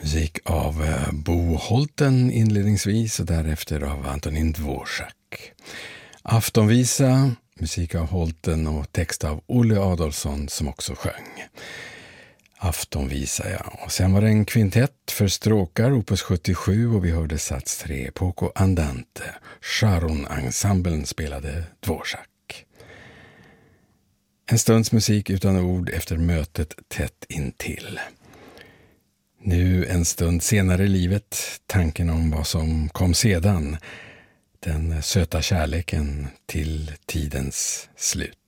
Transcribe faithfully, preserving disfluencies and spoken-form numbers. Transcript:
Musik av Bo Holten inledningsvis och därefter av Antonin Dvorak. Aftonvisa, musik av Holten och text av Olle Adolfsson som också sjöng. Aftonvisa, ja. Och sen var det en kvintett för stråkar, opus sjuttiosju, och vi hörde sats tre, Poco Andante. Sharon-ensemblen spelade Dvorak. En stunds musik utan ord efter mötet tätt intill. Nu en stund senare i livet, tanken om vad som kom sedan. Den söta kärleken till tidens slut.